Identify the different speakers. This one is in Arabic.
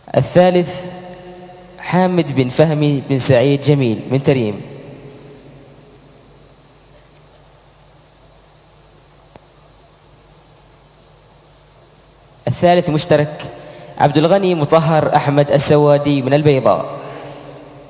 Speaker 1: الثالث حامد بن فهمي بن سعيد جميل من تريم. الثالث مشترك عبد الغني مطهر أحمد السوادي من البيضاء.